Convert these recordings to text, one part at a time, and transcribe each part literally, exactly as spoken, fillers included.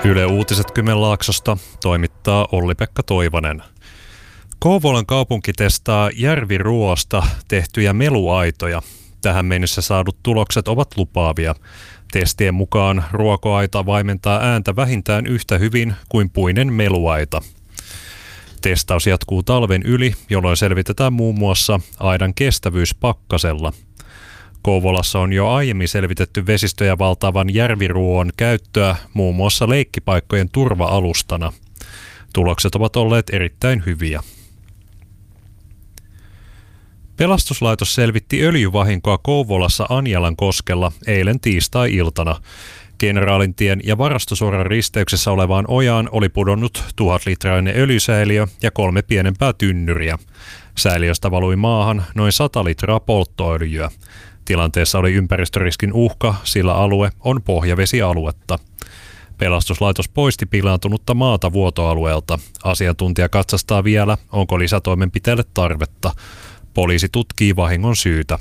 Yle Uutiset Kymenlaaksosta toimittaa Olli-Pekka Toivonen. Kouvolan kaupunki testaa järviruoasta tehtyjä meluaitoja. Tähän mennessä saadut tulokset ovat lupaavia. Testien mukaan ruokoaita vaimentaa ääntä vähintään yhtä hyvin kuin puinen meluaita. Testaus jatkuu talven yli, jolloin selvitetään muun muassa aidan kestävyys pakkasella. Kouvolassa on jo aiemmin selvitetty vesistöjä valtaavan järviruoon käyttöä muun muassa leikkipaikkojen turva-alustana. Tulokset ovat olleet erittäin hyviä. Pelastuslaitos selvitti öljyvahinkoa Kouvolassa Anjalankoskella eilen tiistai-iltana. Generaalintien ja varastosuoran risteyksessä olevaan ojaan oli pudonnut tuhatlitrainen öljysäiliö ja kolme pienempää tynnyriä. Säiliöstä valui maahan noin sata litraa polttoöljyä. Tilanteessa oli ympäristöriskin uhka, sillä alue on pohjavesialuetta. Pelastuslaitos poisti pilaantunutta maata vuotoalueelta. Asiantuntija katsastaa vielä, onko lisätoimenpiteille tarvetta. Poliisi tutkii vahingon syytä.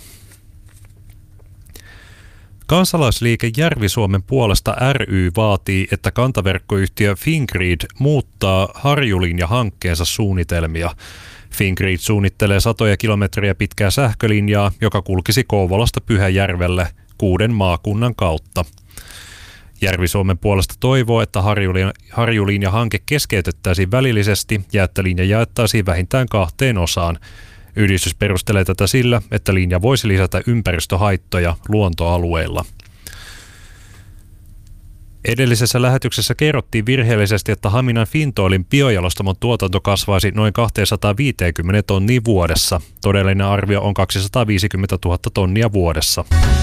Kansalaisliike Järvi-Suomen puolesta ry vaatii, että kantaverkkoyhtiö Fingrid muuttaa Harjulinja-hankkeensa suunnitelmia. Fingrid suunnittelee satoja kilometriä pitkää sähkölinjaa, joka kulkisi Kouvolasta Pyhäjärvelle kuuden maakunnan kautta. Järvi-Suomen puolesta toivoo, että Harjulinja-hanke keskeytettäisiin välillisesti ja että linja jaettaisiin vähintään kahteen osaan. Yhdistys perustelee tätä sillä, että linja voisi lisätä ympäristöhaittoja luontoalueilla. Edellisessä lähetyksessä kerrottiin virheellisesti, että Haminan Fintoilin biojalostamon tuotanto kasvaisi noin kaksisataaviisikymmentä tonnia vuodessa. Todellinen arvio on kaksisataaviisikymmentätuhatta tonnia vuodessa.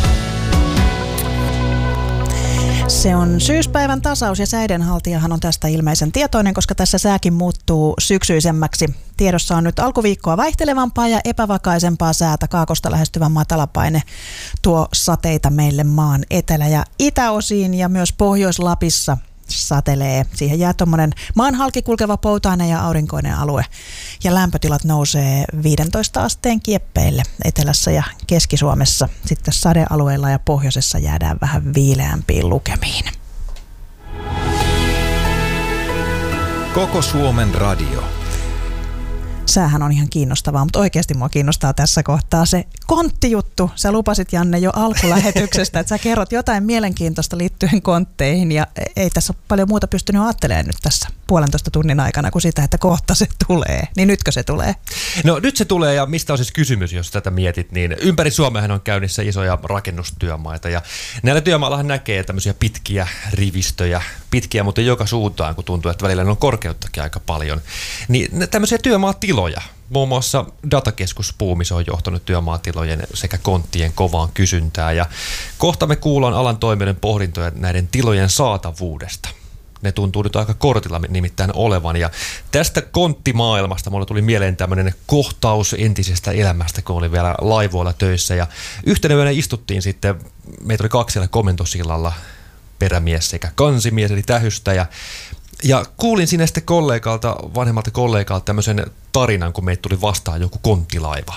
Se on syyspäivän tasaus ja säidenhaltijahan on tästä ilmeisen tietoinen, koska tässä sääkin muuttuu syksyisemmäksi. Tiedossa on nyt alkuviikkoa vaihtelevampaa ja epävakaisempaa säätä. Kaakosta lähestyvä matalapaine tuo sateita meille maan etelä- ja itäosiin ja myös Pohjois-Lapissa satelee. Siihen jää tuommoinen maan halki kulkeva poutainen ja aurinkoinen alue. Ja lämpötilat nousee viidentoista asteen kieppeille etelässä ja Keski-Suomessa. Sitten sadealueilla ja pohjoisessa jäädään vähän viileämpiin lukemiin. Koko Suomen radio. Säähän on ihan kiinnostavaa, mutta oikeasti mua kiinnostaa tässä kohtaa se konttijuttu. Sä lupasit, Janne, jo alkulähetyksestä, että sä kerrot jotain mielenkiintoista liittyen kontteihin ja ei tässä ole paljon muuta pystynyt ajattelemaan nyt tässä puolentoista tunnin aikana kuin sitä, että kohta se tulee. Niin nytkö se tulee? No nyt se tulee ja mistä on siis kysymys, jos tätä mietit, niin ympäri Suomeahan on käynnissä isoja rakennustyömaita ja näillä työmaillahan näkee tämmöisiä pitkiä rivistöjä, pitkiä mutta joka suuntaan, kun tuntuu, että välillä ne on korkeuttakin aika paljon. Niin tämmöisiä työmaatiloja, muun muassa datakeskus Puumi, se on johtanut työmaatilojen sekä konttien kovaan kysyntään ja kohta me kuullaan alan toimijoiden pohdintoja näiden tilojen saatavuudesta. Ne tuntuu nyt aika kortilla nimittäin olevan. Ja tästä konttimaailmasta mulle tuli mieleen tämmöinen kohtaus entisestä elämästä, kun oli vielä laivoilla töissä. Ja yhtenä yönä istuttiin sitten, meitä oli kaksi siellä komentosillalla, perämies sekä kansimies eli tähystäjä. Ja kuulin siinä sitten kollegalta, vanhemmalta kollegalta tämmöisen tarinan, kun meitä tuli vastaan joku konttilaiva.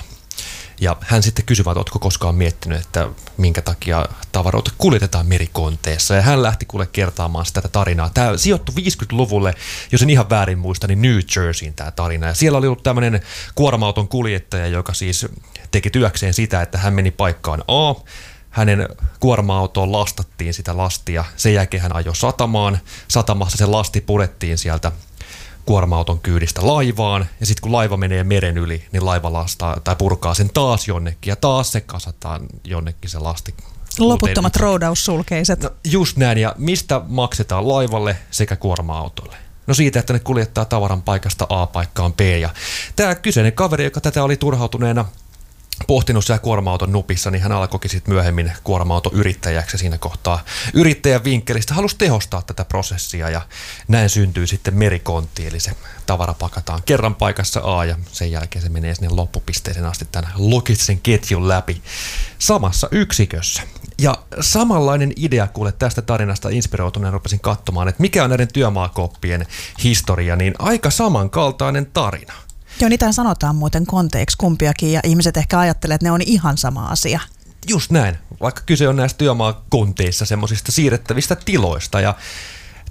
Ja hän sitten kysyi, että oletko koskaan miettinyt, että minkä takia tavaroita kuljetetaan merikonteessa. Ja hän lähti kuule kertaamaan sitä tarinaa. Tämä sijoittui viisikymmentäluvulle, jos en ihan väärin muista, niin New Jerseyin tämä tarina. Ja siellä oli ollut tämmöinen kuorma-auton kuljettaja, joka siis teki työkseen sitä, että hän meni paikkaan A. Hänen kuorma-autoon lastattiin sitä lastia. Sen jälkeen hän ajoi satamaan. Satamassa se lasti purettiin sieltä kuorma-auton kyydistä laivaan, ja sitten kun laiva menee meren yli, niin laiva lastaa tai purkaa sen taas jonnekin, ja taas se kasataan jonnekin se lasti. Loputtomat roudaussulkeiset. No, just näin, ja mistä maksetaan laivalle sekä kuorma-autolle? No siitä, että ne kuljettaa tavaran paikasta A paikkaan B, ja tämä kyseinen kaveri, joka tätä oli turhautuneena pohtinut siellä kuorma-auton nupissa, niin hän alkoikin sitten myöhemmin kuorma-autoyrittäjäksi siinä kohtaa. Yrittäjän vinkkelistä halusi tehostaa tätä prosessia ja näin syntyy sitten merikontti, eli se tavara pakataan kerran paikassa A ja sen jälkeen se menee sinne loppupisteeseen asti tämän logistisen ketjun läpi samassa yksikössä. Ja samanlainen idea kuule tästä tarinasta inspiroituneen rupesin katsomaan, että mikä on näiden työmaakoppien historia, niin aika samankaltainen tarina. Joo, niitä sanotaan muuten konteiksi kumpiakin ja ihmiset ehkä ajattelee, että ne on ihan sama asia. Just näin, vaikka kyse on näistä työmaakonteissa semmoisista siirrettävistä tiloista ja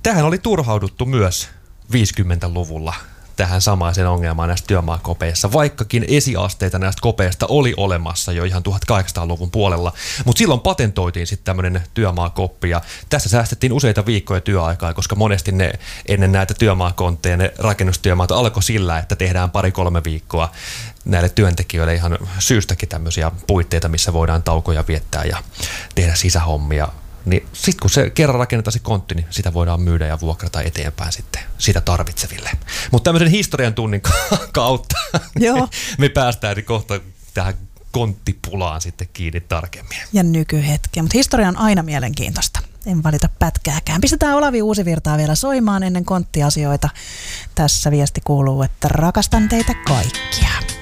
tähän oli turhauduttu myös viisikymmentäluvulla tähän samaiseen ongelmaan näistä työmaakopeissa, vaikkakin esiasteita näistä kopeista oli olemassa jo ihan tuhatkahdeksansataaluvun puolella, mutta silloin patentoitiin sitten tämmöinen työmaakoppi ja tässä säästettiin useita viikkoja työaikaa, koska monesti ne ennen näitä työmaakontteja, ne rakennustyömaat alkoi sillä, että tehdään pari-kolme viikkoa näille työntekijöille ihan syystäkin tämmöisiä puitteita, missä voidaan taukoja viettää ja tehdä sisähommia. Niin sitten kun se kerran rakennetaan se kontti, niin sitä voidaan myydä ja vuokrata eteenpäin sitten sitä tarvitseville. Mutta tämmöisen historian tunnin kautta Joo. me päästään kohta tähän konttipulaan sitten kiinni tarkemmin. Ja nykyhetkeä, mutta historia on aina mielenkiintoista. En valita pätkääkään. Pistetään Olavi Uusivirtaa vielä soimaan ennen konttiasioita. Tässä viesti kuuluu, että rakastan teitä kaikkia.